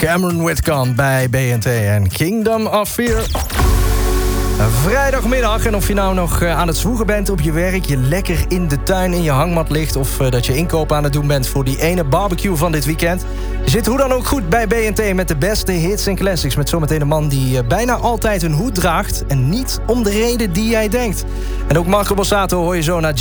Cameron Whitcomb bij BNT en Kingdom of Fear. Vrijdagmiddag, en of je nou nog aan het zwoegen bent op je werk, je lekker in de tuin in je hangmat ligt, of dat je inkoop aan het doen bent voor die ene barbecue van dit weekend. Je zit hoe dan ook goed bij BNT met de beste hits en classics, met zometeen een man die bijna altijd een hoed draagt en niet om de reden die jij denkt. En ook Marco Borsato hoor je zo naar